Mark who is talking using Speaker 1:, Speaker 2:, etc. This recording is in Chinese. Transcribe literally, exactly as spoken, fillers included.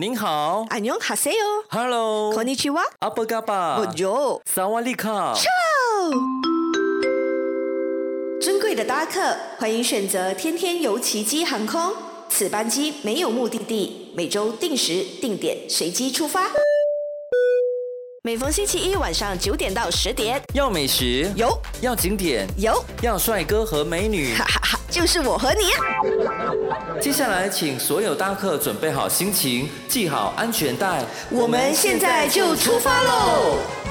Speaker 1: 您好，
Speaker 2: 안녕하세요，
Speaker 1: Hello，
Speaker 2: こんにちは，
Speaker 1: 阿波嘎巴，
Speaker 2: Bonjour，
Speaker 1: 萨瓦利卡。
Speaker 2: 尊贵的搭客，欢迎选择天天游奇迹航空。此班机没有目的地，每周定时定点随机出发。每逢星期一晚上九点到十点，
Speaker 1: 要美食
Speaker 2: 有，
Speaker 1: 要景点
Speaker 2: 有，
Speaker 1: 要帅哥和美女，
Speaker 2: 哈哈哈，就是我和你啊！
Speaker 1: 接下来，请所有搭客准备好心情，系好安全带，
Speaker 2: 我们现在就出发喽！